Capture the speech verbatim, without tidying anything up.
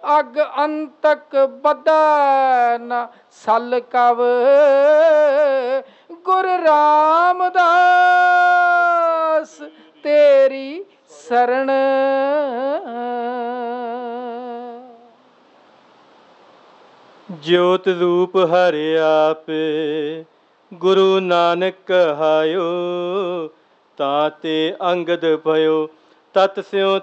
अग अंतक बदन सल कव गुरु रामदास तेरी शरण। ज्योत रूप हर आपे गुरु नानक कहायो ताते अंगद भयो तत् स्यों